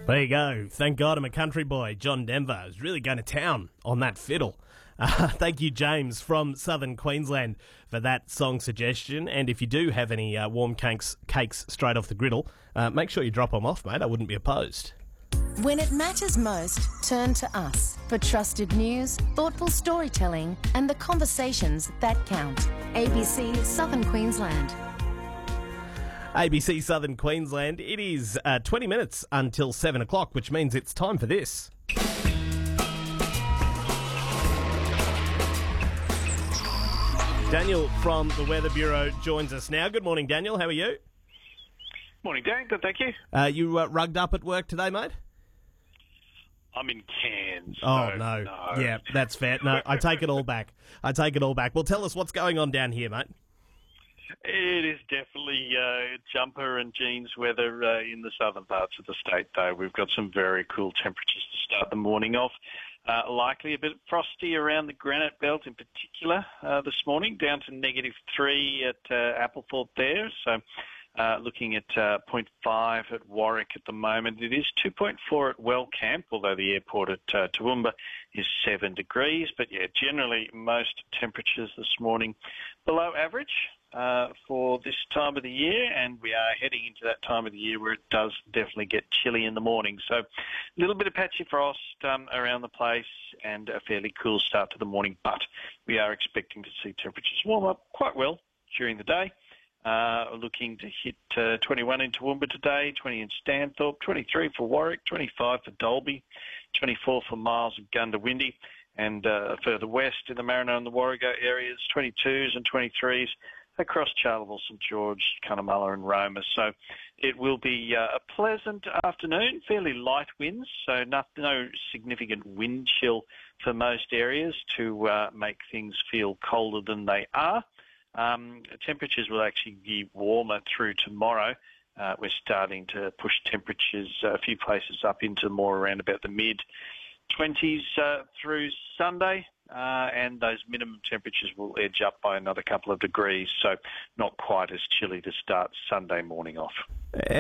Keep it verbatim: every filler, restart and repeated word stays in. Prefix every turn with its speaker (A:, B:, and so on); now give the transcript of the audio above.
A: There you go. Thank God I'm a country boy. John Denver is really going to town on that fiddle. Uh, thank you, James, from southern Queensland, for that song suggestion. And if you do have any uh, warm cakes, cakes straight off the griddle, uh, make sure you drop them off, mate. I wouldn't be opposed.
B: When it matters most, turn to us for trusted news, thoughtful storytelling, and the conversations that count. A B C Southern Queensland.
A: A B C Southern Queensland. It is uh, twenty minutes until seven o'clock, which means it's time for this. Daniel from the Weather Bureau joins us now. Good morning, Daniel. How are you?
C: Morning, Dan. Good, thank you.
A: Uh, you uh, rugged up at work today, mate?
C: I'm in Cairns.
A: Oh,
C: so
A: no.
C: no.
A: Yeah, that's fair. No, I take it all back. I take it all back. Well, tell us what's going on down here, mate.
C: It is definitely uh, jumper and jeans weather uh, in the southern parts of the state, though. We've got some very cool temperatures to start the morning off. Uh, likely a bit frosty around the Granite Belt in particular uh, this morning, down to negative three at uh, Applethorpe there. So uh, looking at uh, zero point five at Warwick at the moment. It is two point four at Wellcamp, although the airport at uh, Toowoomba is seven degrees. But yeah, generally most temperatures this morning below average uh, for this time of the year, and we are heading into that time of the year where it does definitely get chilly in the morning. So a little bit of patchy frost um, around the place and a fairly cool start to the morning, but we are expecting to see temperatures warm up quite well during the day. Uh, looking to hit uh, twenty-one in Toowoomba today, twenty in Stanthorpe, twenty-three for Warwick, twenty-five for Dalby, twenty-four for Miles and Gundawindi, and uh, further west in the Marino and the Warrego areas, twenty-twos and twenty-threes across Charleville, St George, Cunnamulla and Roma. So it will be uh, a pleasant afternoon, fairly light winds, so no, no significant wind chill for most areas to uh, make things feel colder than they are. Um, temperatures will actually be warmer through tomorrow. Uh, we're starting to push temperatures uh, a few places up into more around about the mid-twenties uh, through Sunday. Uh, and those minimum temperatures will edge up by another couple of degrees, so not quite as chilly to start Sunday morning off.